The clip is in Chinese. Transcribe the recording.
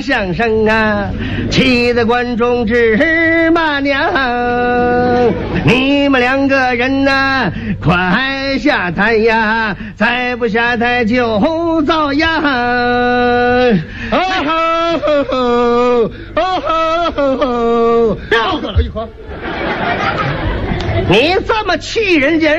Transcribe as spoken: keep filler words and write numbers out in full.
相声啊，气得观众直骂娘。你们两个人呐、啊，快下台呀！再不下台就遭殃。哦吼吼吼，哦吼吼吼，绕过了一筐。你这么气人家。